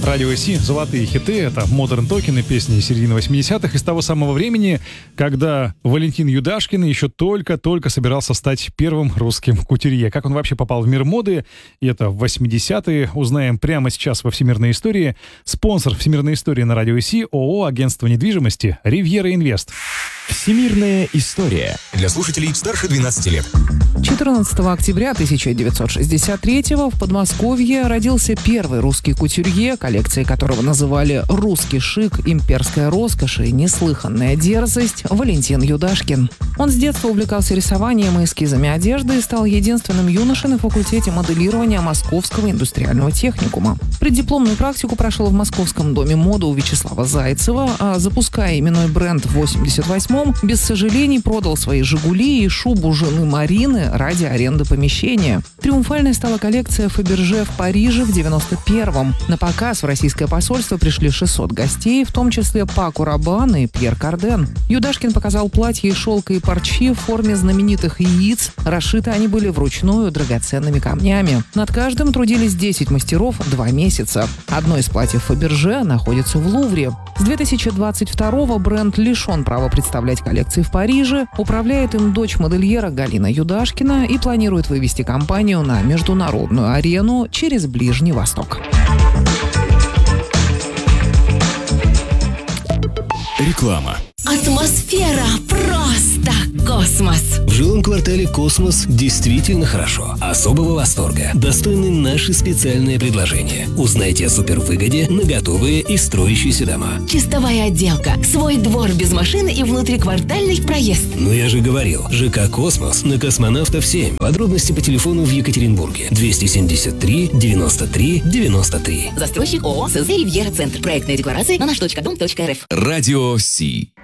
Радио Си, золотые хиты. Это Modern Talking, песни середины 80-х, из того самого времени, когда Валентин Юдашкин еще только-только собирался стать первым русским кутюрье. Как он вообще попал в мир моды, и это в 80-е, узнаем прямо сейчас во «Всемирной истории». Спонсор «Всемирной истории» на Радио Си — ООО «Агентство недвижимости» «Ривьера Инвест». Всемирная история. Для слушателей старше 12 лет. 14 октября 1963-го в Подмосковье родился первый русский кутюрье, коллекции которого называли «Русский шик», «Имперская роскошь» и «Неслыханная дерзость» Валентин Юдашкин. Он с детства увлекался рисованием и эскизами одежды и стал единственным юношей на факультете моделирования Московского индустриального техникума. Преддипломную практику прошел в Московском доме моды у Вячеслава Зайцева, а запуская именной бренд в 88-м, без сожалений продал свои «Жигули» и шубу жены Марины ради аренды помещения. Триумфальной стала коллекция Фаберже в Париже в 91-м. На показ в российское посольство пришли 600 гостей, в том числе Пако Рабан и Пьер Карден. Юдашкин показал платья из шелка и парчи в форме знаменитых яиц. Расшиты они были вручную драгоценными камнями. Над каждым трудились 10 мастеров 2 месяца. Одно из платьев Фаберже находится в Лувре. С 2022-го бренд лишен права представлять коллекции в Париже. Управляет им дочь модельера Галина Юдашкина и планирует вывести компанию на международную арену через Ближний Восток. Реклама. Атмосфера просто космос. В жилом квартале «Космос» действительно хорошо. Особого восторга достойны наши специальные предложения. Узнайте о супервыгоде на готовые и строящиеся дома. Чистовая отделка, свой двор без машины и внутриквартальный проезд. Ну я же говорил, ЖК «Космос» на Космонавтов 7. Подробности по телефону в Екатеринбурге 273 93 93. Застройщик ООО СЗ «Ривьера Центр». Проектная декларация на наш.дом.рф. Радио Си.